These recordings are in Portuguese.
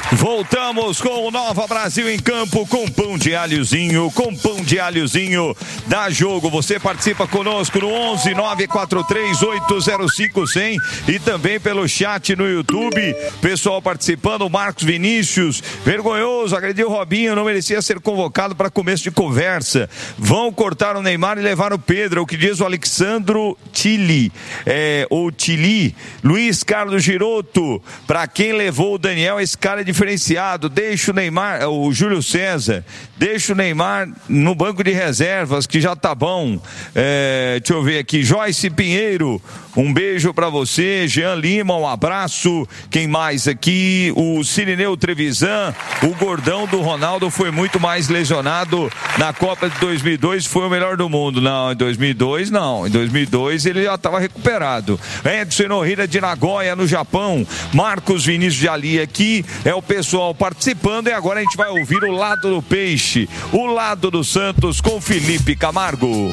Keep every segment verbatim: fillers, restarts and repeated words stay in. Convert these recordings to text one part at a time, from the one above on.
Voltamos com o Nova Brasil em campo com pão de alhozinho, com pão de alhozinho dá jogo. Você participa conosco no onze nove quatro três oito zero cinco zero zero e também pelo chat no YouTube. Pessoal participando, Marcos Vinícius, vergonhoso, agrediu o Robinho, não merecia ser convocado para começo de conversa. Vão cortar o Neymar e levar o Pedro, o que diz o Alexandro Tili, é, ou Tili. Luiz Carlos Giroto, para quem levou o Daniel, esse cara é diferenciado, deixa o Neymar, o Júlio César, deixa o Neymar no banco de reservas, que já tá bom. É, deixa eu ver aqui, Joyce Pinheiro, um beijo para você. Jean Lima, um abraço. Quem mais aqui? O Cirineu Trevisan, o gordão do Ronaldo foi muito mais lesionado na Copa de dois mil e dois, foi o melhor do mundo. Não, em dois mil e dois não, em dois mil e dois ele já estava recuperado. Edson Norira de Nagoya, no Japão. Marcos Vinícius de Ali aqui, é o pessoal participando, e agora a gente vai ouvir o lado do peixe, o lado do Santos com Felipe Camargo.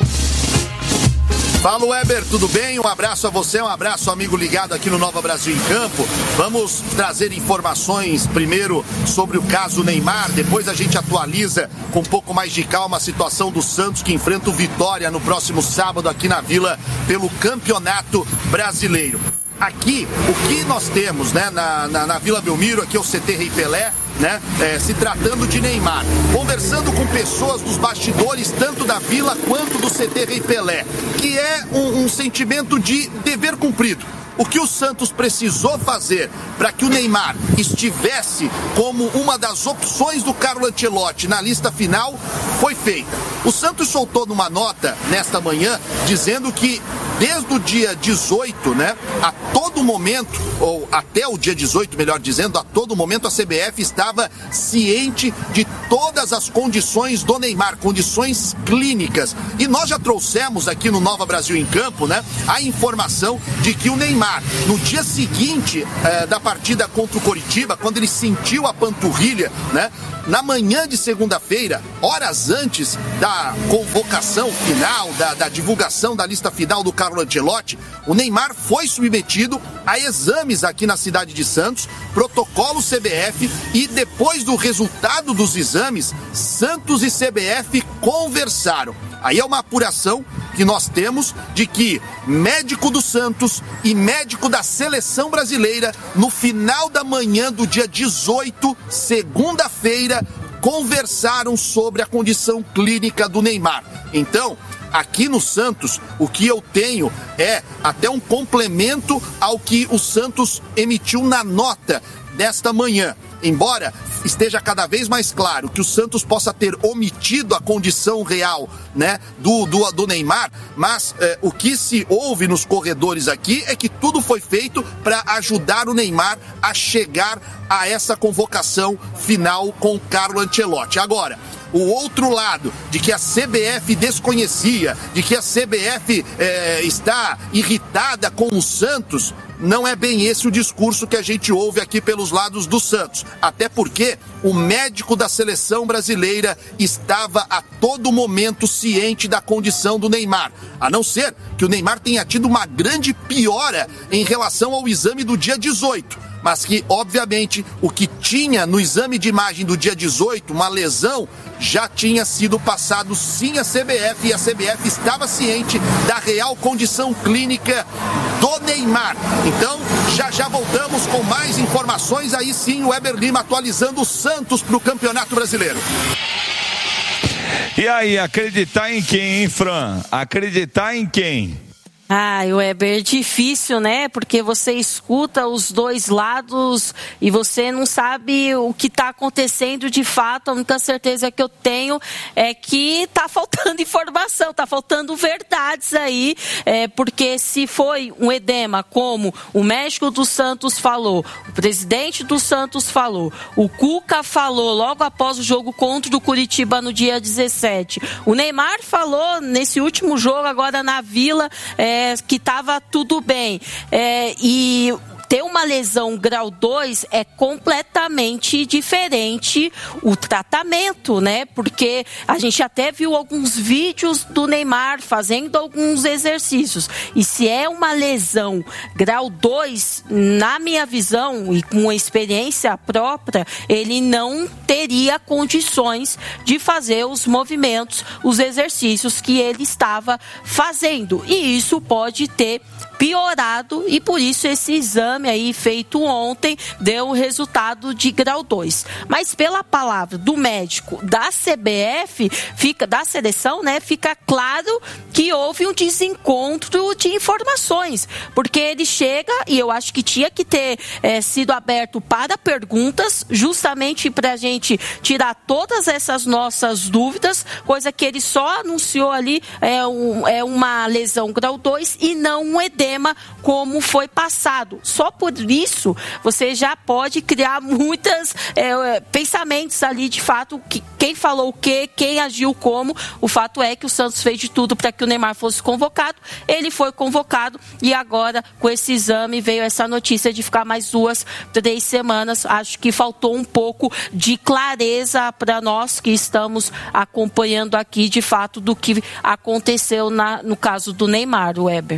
Fala, Weber, tudo bem? Um abraço a você, um abraço, amigo ligado aqui no Nova Brasil em Campo. Vamos trazer informações primeiro sobre o caso Neymar, depois a gente atualiza com um pouco mais de calma a situação do Santos, que enfrenta o Vitória no próximo sábado aqui na Vila pelo Campeonato Brasileiro. Aqui, o que nós temos, né, na, na, na Vila Belmiro, aqui é o C T Rei Pelé, né, é, se tratando de Neymar, conversando com pessoas dos bastidores, tanto da Vila quanto do C T Rei Pelé, que é um, um sentimento de dever cumprido. O que o Santos precisou fazer para que o Neymar estivesse como uma das opções do Carlo Ancelotti na lista final foi feita. O Santos soltou numa nota nesta manhã dizendo que desde o dia dezoito, né, a todo momento, ou até o dia dezoito, melhor dizendo, a todo momento a C B F estava ciente de todas as condições do Neymar, condições clínicas. E nós já trouxemos aqui no Nova Brasil em Campo, né, a informação de que o Neymar, no dia seguinte eh, da partida contra o Coritiba, quando ele sentiu a panturrilha, né, na manhã de segunda-feira, horas antes da convocação final, da, da divulgação da lista final do Carlo Ancelotti, o Neymar foi submetido a exames aqui na cidade de Santos, protocolo C B F, e depois do resultado dos exames, Santos e C B F conversaram. Aí é uma apuração que nós temos de que médico do Santos e médico da seleção brasileira, no final da manhã do dia dezoito, segunda-feira, conversaram sobre a condição clínica do Neymar. Então, aqui no Santos, o que eu tenho é até um complemento ao que o Santos emitiu na nota desta manhã. Embora esteja cada vez mais claro que o Santos possa ter omitido a condição real, né, do, do, do Neymar, mas eh, o que se ouve nos corredores aqui é que tudo foi feito para ajudar o Neymar a chegar a essa convocação final com o Carlo Ancelotti. Agora, o outro lado, de que a C B F desconhecia, de que a C B F eh, está irritada com o Santos, não é bem esse o discurso que a gente ouve aqui pelos lados do Santos. Até porque o médico da seleção brasileira estava a todo momento ciente da condição do Neymar. A não ser que o Neymar tenha tido uma grande piora em relação ao exame do dia dezoito. Mas que, obviamente, o que tinha no exame de imagem do dia dezoito, uma lesão, já tinha sido passado sim à C B F, e a C B F estava ciente da real condição clínica do Neymar. Então, já já voltamos com mais informações, aí sim o Weber Lima atualizando o Santos para o Campeonato Brasileiro. E aí, acreditar em quem, hein, Fran? Acreditar em quem? Ah, Weber, é difícil, né? Porque você escuta os dois lados e você não sabe o que está acontecendo de fato. A única certeza que eu tenho é que está faltando informação, está faltando verdades aí, é, porque se foi um edema, como o médico do Santos falou, o presidente do Santos falou, o Cuca falou logo após o jogo contra o Coritiba no dia dezessete, o Neymar falou nesse último jogo agora na Vila, é, É, que estava tudo bem. É, e ter uma lesão grau dois é completamente diferente o tratamento, né? Porque a gente até viu alguns vídeos do Neymar fazendo alguns exercícios. E se é uma lesão grau dois, na minha visão e com experiência própria, ele não teria condições de fazer os movimentos, os exercícios que ele estava fazendo. E isso pode ter piorado e por isso esse exame aí feito ontem deu o resultado de grau dois. Mas pela palavra do médico da C B F, fica, da seleção, né, fica claro que houve um desencontro de informações, porque ele chega e eu acho que tinha que ter é, sido aberto para perguntas, justamente para a gente tirar todas essas nossas dúvidas, coisa que ele só anunciou ali é, um, é uma lesão grau dois e não um edema como foi passado. Só por isso você já pode criar muitas é, pensamentos ali de fato, que, quem falou o quê, quem agiu como. O fato é que o Santos fez de tudo para que o Neymar fosse convocado, ele foi convocado e agora com esse exame veio essa notícia de ficar mais duas, três semanas. Acho que faltou um pouco de clareza para nós que estamos acompanhando aqui de fato do que aconteceu na, no caso do Neymar, o Weber.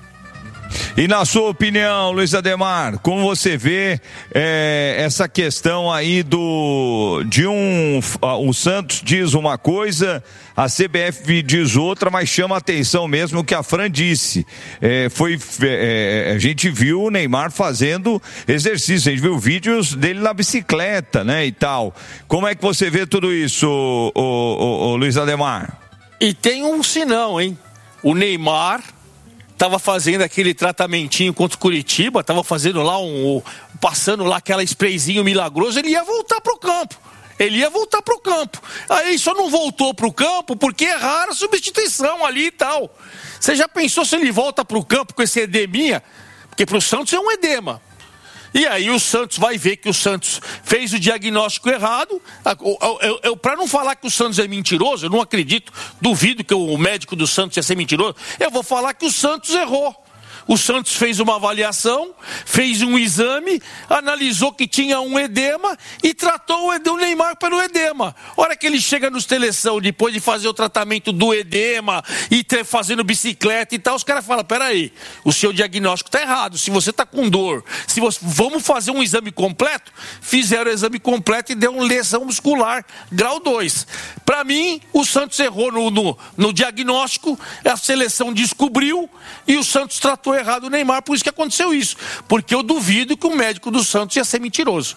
E na sua opinião, Luiz Ademar, como você vê é, essa questão aí do de um o Santos diz uma coisa, a C B F diz outra, mas chama a atenção mesmo o que a Fran disse. É, foi, é, a gente viu o Neymar fazendo exercício, a gente viu vídeos dele na bicicleta, né, e tal. Como é que você vê tudo isso, o, o, o, o Luiz Ademar? E tem um sinão, hein? O Neymar estava fazendo aquele tratamentinho contra o Curitiba, estava fazendo lá um, passando lá aquela sprayzinho milagroso, ele ia voltar pro campo. Ele ia voltar pro campo. Aí só não voltou pro campo porque erraram a substituição ali e tal. Você já pensou se ele volta pro campo com esse edeminha? Porque pro Santos é um edema. E aí o Santos vai ver que o Santos fez o diagnóstico errado. Eu, eu, eu, para não falar que o Santos é mentiroso, eu não acredito, duvido que o médico do Santos ia ser mentiroso, eu vou falar que o Santos errou. O Santos fez uma avaliação, fez um exame, analisou que tinha um edema e tratou o Neymar pelo edema. A hora que ele chega nos teleção, depois de fazer o tratamento do edema e ter, fazendo bicicleta e tal, os caras falam, peraí, o seu diagnóstico está errado, se você está com dor, se você, vamos fazer um exame completo? Fizeram o exame completo e deu uma lesão muscular, grau dois. Para mim, o Santos errou no, no, no diagnóstico, a seleção descobriu e o Santos tratou errado o Neymar, por isso que aconteceu isso. Porque eu duvido que o médico do Santos ia ser mentiroso.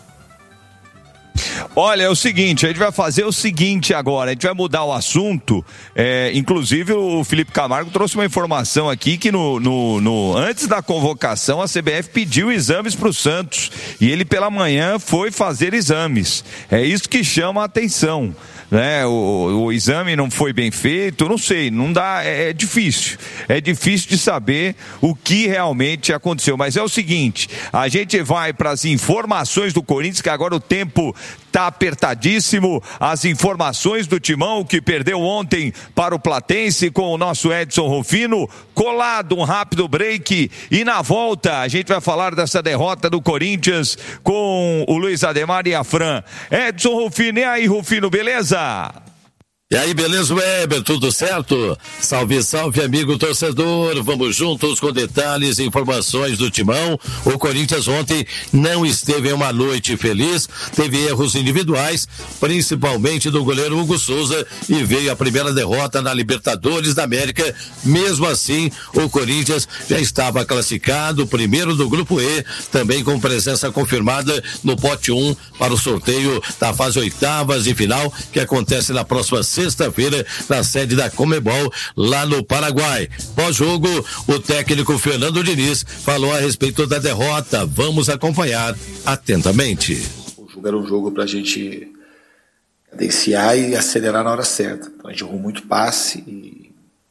Olha, é o seguinte, a gente vai fazer o seguinte agora, a gente vai mudar o assunto, é, inclusive o Felipe Camargo trouxe uma informação aqui que no, no, no, antes da convocação a C B F pediu exames para o Santos e ele pela manhã foi fazer exames, é isso que chama a atenção. Né, o, o exame não foi bem feito, não sei, não dá, é, é difícil, é difícil de saber o que realmente aconteceu, mas é o seguinte, a gente vai para as informações do Corinthians, que agora o tempo tá apertadíssimo, as informações do Timão que perdeu ontem para o Platense com o nosso Edson Rufino, colado um rápido break e na volta a gente vai falar dessa derrota do Corinthians com o Luiz Ademar e a Fran. Edson Rufino, e aí Rufino, beleza? E aí, beleza, Weber? Tudo certo? Salve, salve, amigo torcedor. Vamos juntos com detalhes e informações do Timão. O Corinthians ontem não esteve em uma noite feliz, teve erros individuais, principalmente do goleiro Hugo Souza, e veio a primeira derrota na Libertadores da América. Mesmo assim, o Corinthians já estava classificado, primeiro do Grupo E, também com presença confirmada no pote um para o sorteio da fase oitavas de final, que acontece na próxima sexta-feira, na sede da Conmebol, lá no Paraguai. Pós-jogo, o técnico Fernando Diniz falou a respeito da derrota. Vamos acompanhar atentamente. O jogo era um jogo para a gente cadenciar e acelerar na hora certa. Então a gente errou muito passe e,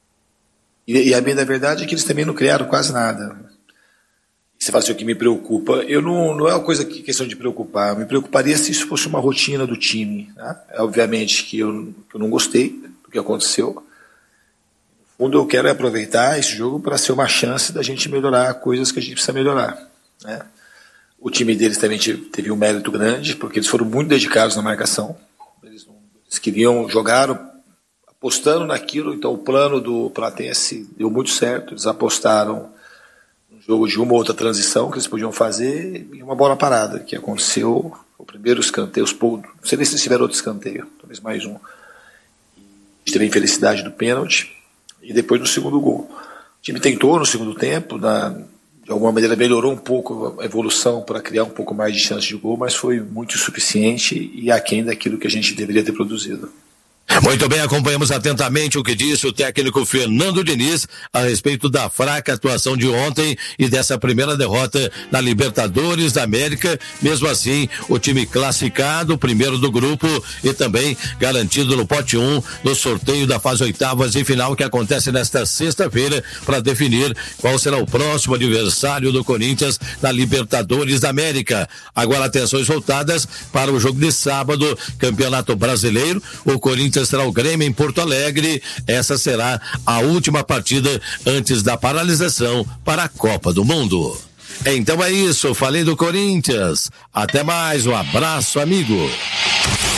e, e a minha verdade é que eles também não criaram quase nada. Você fala assim, o que me preocupa, eu não, não é uma coisa que questão de preocupar, eu me preocuparia se isso fosse uma rotina do time, né? É, obviamente que eu, que eu não gostei do que aconteceu. No fundo, eu quero aproveitar esse jogo para ser uma chance da gente melhorar coisas que a gente precisa melhorar, né? O time deles também teve um mérito grande, porque eles foram muito dedicados na marcação. Eles, não, eles queriam, jogaram apostando naquilo, então o plano do Platense deu muito certo. Eles apostaram no jogo de uma ou outra transição que eles podiam fazer e uma bola parada, que aconteceu o primeiro escanteio, os não sei nem se tiveram outro escanteio, talvez mais um. A gente teve a infelicidade do pênalti e depois no segundo gol. O time tentou no segundo tempo, na, de alguma maneira melhorou um pouco a evolução para criar um pouco mais de chance de gol, mas foi muito insuficiente e aquém daquilo que a gente deveria ter produzido. Muito bem, acompanhamos atentamente o que disse o técnico Fernando Diniz a respeito da fraca atuação de ontem e dessa primeira derrota na Libertadores da América. Mesmo assim, o time classificado, primeiro do grupo e também garantido no pote um no sorteio da fase oitavas e final que acontece nesta sexta-feira para definir qual será o próximo adversário do Corinthians na Libertadores da América. Agora atenções voltadas para o jogo de sábado, Campeonato Brasileiro. O Corinthians será o Grêmio em Porto Alegre. Essa será a última partida antes da paralisação para a Copa do Mundo. Então é isso, falei do Corinthians. Até mais, um abraço, amigo.